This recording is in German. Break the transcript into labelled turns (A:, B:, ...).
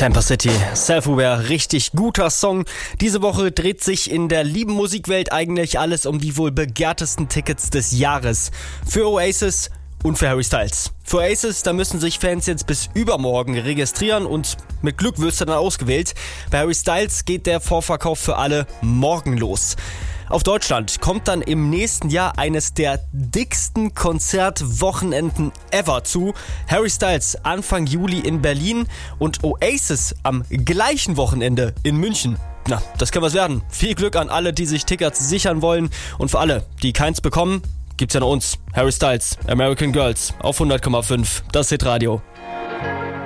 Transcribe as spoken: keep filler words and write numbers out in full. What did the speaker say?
A: Tampa City, Self-Aware, richtig guter Song. Diese Woche dreht sich in der lieben Musikwelt eigentlich alles um die wohl begehrtesten Tickets des Jahres. Für Oasis und für Harry Styles. Für Oasis, da müssen sich Fans jetzt bis übermorgen registrieren und mit Glück wirst du dann ausgewählt. Bei Harry Styles geht der Vorverkauf für alle morgen los. Auf Deutschland kommt dann im nächsten Jahr eines der dicksten Konzertwochenenden ever zu. Harry Styles Anfang Juli in Berlin und Oasis am gleichen Wochenende in München. Na, das kann was werden. Viel Glück an alle, die sich Tickets sichern wollen. Und für alle, die keins bekommen, gibt's ja noch uns. Harry Styles, American Girls auf hundert Komma fünf, das Hitradio.